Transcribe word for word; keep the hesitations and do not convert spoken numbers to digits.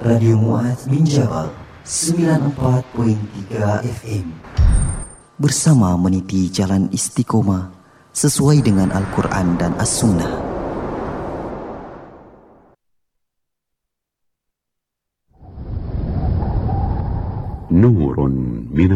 Radio Mu'adz bin Jabal sembilan puluh empat perpuluhan tiga F M. Bersama meniti jalan istiqomah sesuai dengan Al-Quran dan As-Sunnah. نور من